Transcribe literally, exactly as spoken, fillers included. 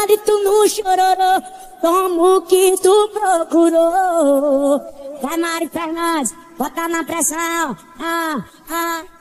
gabarito no chororô. Toma o que tu procurou. Vai, Mari Fernandes, bota na pressão. Ah, ah.